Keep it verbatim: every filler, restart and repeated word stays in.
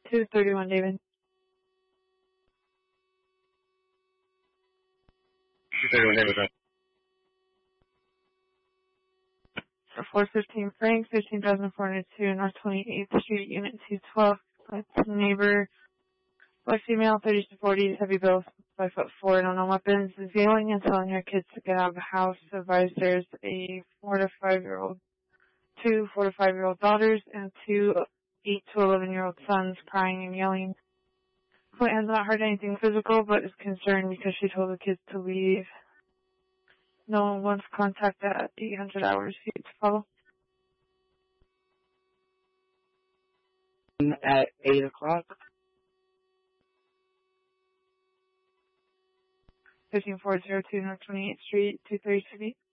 two thirty-one, David. two thirty-one, David, right? For four fifteen Frank, fifteen thousand four hundred two North twenty-eighth Street, Unit two twelve. Neighbor, black female, thirty to forty, heavy build, five foot four, no no weapons, is yelling and telling her kids to get out of the house. Advised there's a four to five year old, two four to five year old daughters, and two eight to eleven year old sons crying and yelling. Client has not heard anything physical, but is concerned because she told the kids to leave. No one wants contact at eight hundred hours feet to follow. At eight o'clock. fifteen four zero two North twenty-eighth Street, two thirty City.